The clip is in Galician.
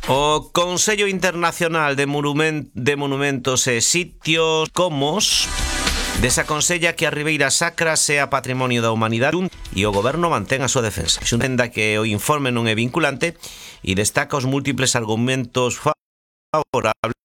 O Consello Internacional de Monumentos e Sitios Comos desaconsella que a Ribeira Sacra sea patrimonio da humanidade e o goberno mantén a súa defensa. Xunta que o informe non é vinculante e destaca os múltiples argumentos favorables